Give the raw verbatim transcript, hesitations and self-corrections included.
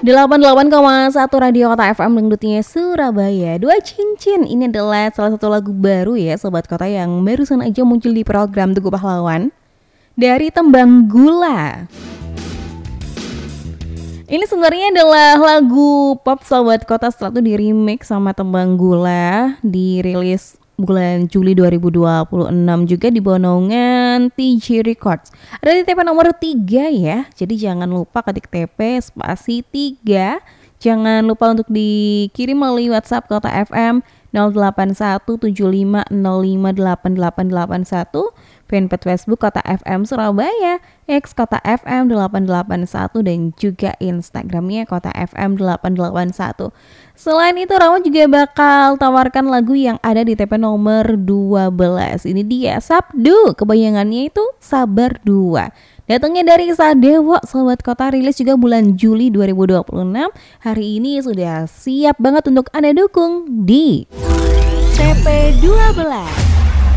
delapan puluh delapan koma satu Radio Kota F M Dangdutnya Surabaya. Dua Cincin ini adalah salah satu lagu baru ya Sobat Kota yang barusan aja muncul di program Tugu Pahlawan dari Tembang Gula. Ini sebenarnya adalah lagu pop Sobat Kota, setelah itu di remix sama Tembang Gula, dirilis bulan Juli dua ribu dua puluh enam juga di bawah naungan T J Records. Ada di T P nomor tiga ya. Jadi jangan lupa ketik T P spasi tiga. Jangan lupa untuk dikirim melalui WhatsApp Kota F M nol delapan satu tujuh lima nol lima delapan delapan delapan satu, fanpage Facebook Kota F M Surabaya, X Kota F M delapan delapan satu, dan juga Instagramnya Kota F M delapan delapan satu. Selain itu Rama juga bakal tawarkan lagu yang ada di T P nomor dua belas. Ini dia Sabdu, kebayangannya itu Sabar dua. Datangnya dari Sadewo Sobat Kota, rilis juga bulan Juli dua ribu dua puluh enam. Hari ini sudah siap banget untuk Anda dukung di T P dua belas.